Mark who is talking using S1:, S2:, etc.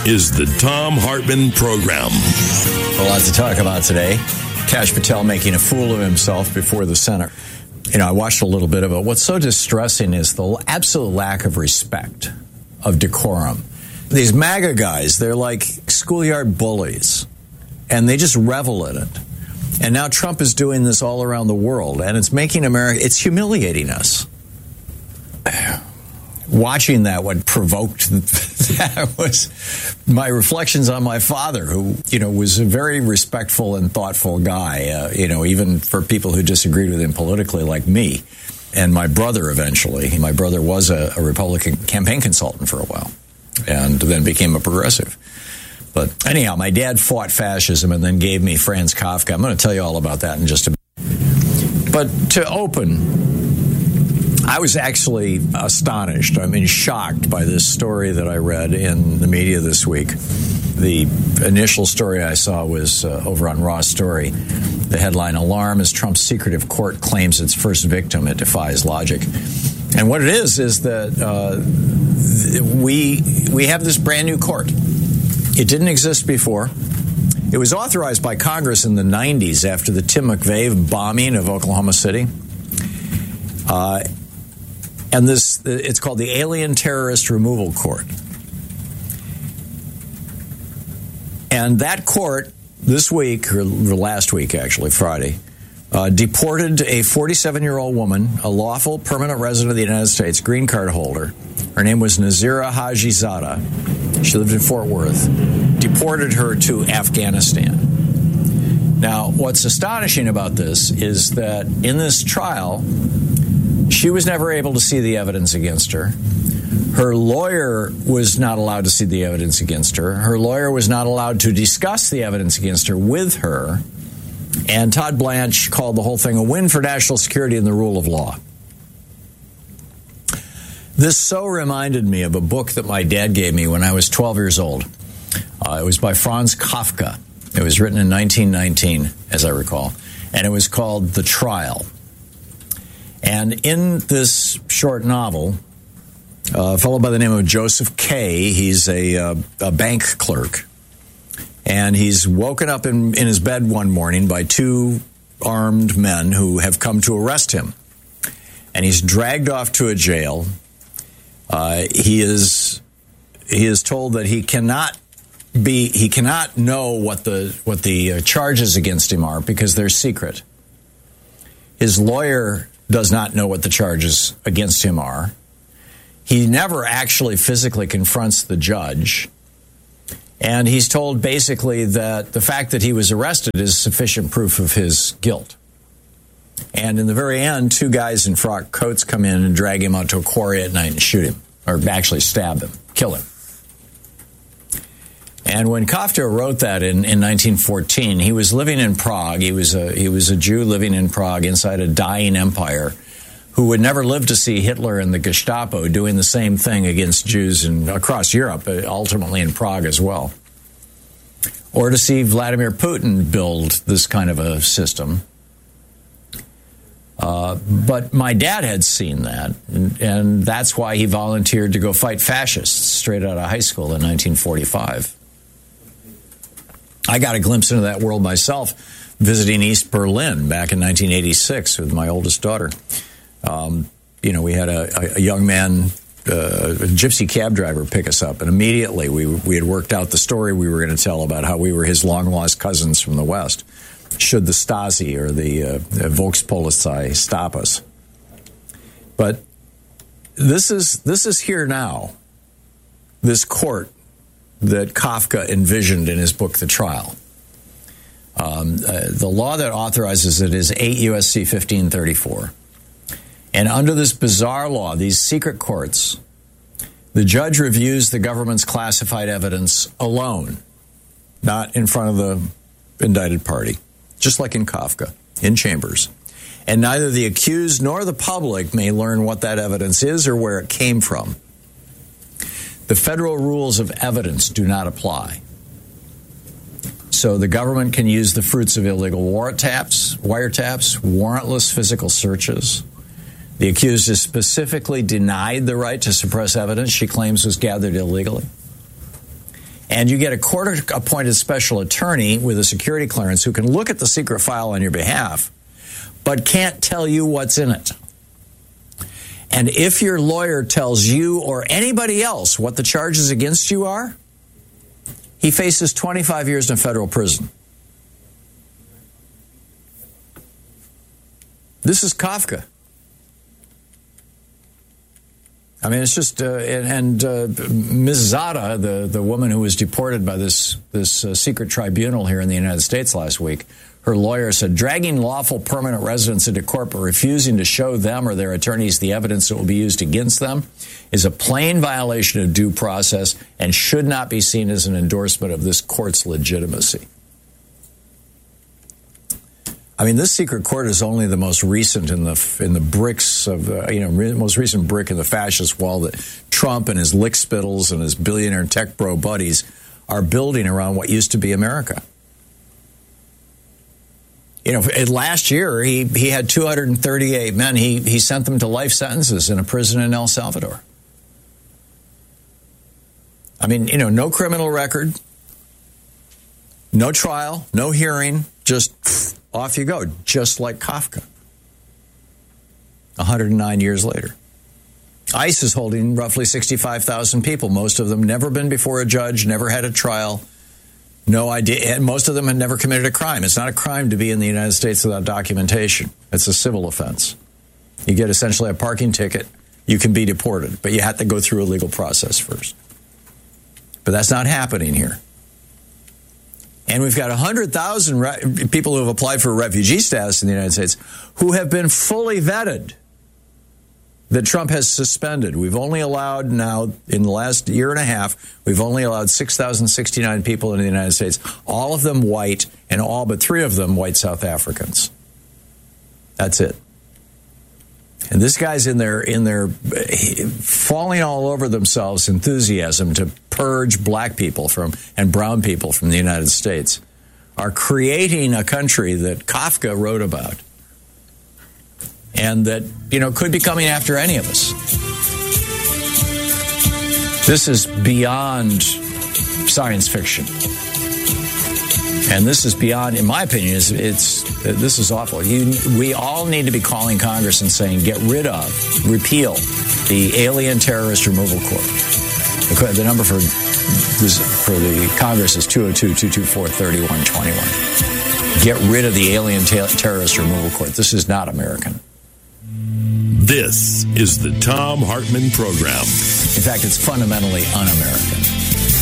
S1: is the Thom Hartmann Program.
S2: A lot to talk about today. Kash Patel making a fool of himself before the Senate. I watched a little bit of it. What's so distressing is the absolute lack of respect, of decorum. These MAGA guys, they're like schoolyard bullies, and they just revel in it. And now Trump is doing this all around the world, and it's making America, it's humiliating us. Watching that, what provoked that was my reflections on my father, who, was a very respectful and thoughtful guy, even for people who disagreed with him politically like me. And my brother eventually. My brother was a Republican campaign consultant for a while and then became a progressive. But anyhow, my dad fought fascism and then gave me Franz Kafka. I'm going to tell you all about that in just a bit. But to open, I was actually astonished, shocked by this story that I read in the media this week. The initial story I saw was over on Raw Story. The headline, "Alarm as Trump's secretive court claims its first victim. It defies logic." And what it is that we have this brand new court. It didn't exist before. It was authorized by Congress in the 90s after the Tim McVeigh bombing of Oklahoma City. And it's called the Alien Terrorist Removal Court. And that court this week, or last week actually, Friday, deported a 47-year-old woman, a lawful permanent resident of the United States, green card holder. Her name was Nazira Hajizada. She lived in Fort Worth. Deported her to Afghanistan. Now, what's astonishing about this is that in this trial, she was never able to see the evidence against her. Her lawyer was not allowed to see the evidence against her. Her lawyer was not allowed to discuss the evidence against her with her. And Todd Blanche called the whole thing a win for national security and the rule of law. This so reminded me of a book that my dad gave me when I was 12 years old. It was by Franz Kafka. It was written in 1919, as I recall. And it was called The Trial. And in this short novel, a fellow by the name of Joseph K., he's a bank clerk, and he's woken up in his bed one morning by two armed men who have come to arrest him. And he's dragged off to a jail. He is told that he cannot know what the charges against him are because they're secret. His lawyer does not know what the charges against him are. He never actually physically confronts the judge. And he's told basically that the fact that he was arrested is sufficient proof of his guilt. And in the very end, two guys in frock coats come in and drag him out to a quarry at night and shoot him, or actually stab him, kill him. And when Kafka wrote that in 1914, he was living in Prague. He was a Jew living in Prague inside a dying empire who would never live to see Hitler and the Gestapo doing the same thing against Jews across Europe, ultimately in Prague as well. Or to see Vladimir Putin build this kind of a system. But my dad had seen that, and that's why he volunteered to go fight fascists straight out of high school in 1945. I got a glimpse into that world myself visiting East Berlin back in 1986 with my oldest daughter. We had a young man, a gypsy cab driver, pick us up, and immediately we had worked out the story we were going to tell about how we were his long-lost cousins from the West, should the Stasi or the Volkspolizei stop us. But this is here now, this court that Kafka envisioned in his book, The Trial. The law that authorizes it is 8 U.S.C. 1534. And under this bizarre law, these secret courts, the judge reviews the government's classified evidence alone, not in front of the indicted party, just like in Kafka, in chambers. And neither the accused nor the public may learn what that evidence is or where it came from. The federal rules of evidence do not apply. So the government can use the fruits of illegal wiretaps, warrantless physical searches. The accused is specifically denied the right to suppress evidence she claims was gathered illegally. and you get a court-appointed special attorney with a security clearance who can look at the secret file on your behalf, but can't tell you what's in it. And if your lawyer tells you or anybody else what the charges against you are, he faces 25 years in federal prison. This is Kafka. I mean, it's just, Ms. Zada, the woman who was deported by this secret tribunal here in the United States last week, her lawyer said, dragging lawful permanent residents into court but refusing to show them or their attorneys the evidence that will be used against them is a plain violation of due process and should not be seen as an endorsement of this court's legitimacy. I mean, this secret court is only the most recent in the bricks of most recent brick in the fascist wall that Trump and his lickspittles and his billionaire tech bro buddies are building around what used to be America. You know, last year he had 238 men. He sent them to life sentences in a prison in El Salvador. I mean, you know, no criminal record, no trial, no hearing, just off you go, just like Kafka. 109 years later. ICE is holding roughly 65,000 people, most of them never been before a judge, never had a trial, no idea, and most of them had never committed a crime. It's not a crime to be in the United States without documentation. It's a civil offense. You get essentially a parking ticket, you can be deported, but you have to go through a legal process first. But that's not happening here. And we've got 100,000 people who have applied for refugee status in the United States who have been fully vetted that Trump has suspended. We've only allowed now, in the last year and a half, we've only allowed 6,069 people in the United States, all of them white, and all but 3 of them white South Africans. That's it. And this guy's in their falling all over themselves enthusiasm to purge black people and brown people from the United States are creating a country that Kafka wrote about and that, you know, could be coming after any of us. This is beyond science fiction. And this is beyond, in my opinion, this is awful. We all need to be calling Congress and saying, get rid of, repeal the Alien Terrorist Removal Court. The number for the Congress is 202-224-3121. Get rid of the Alien Terrorist Removal Court. This is not American.
S1: This is the Thom Hartmann Program.
S2: In fact, it's fundamentally un-American.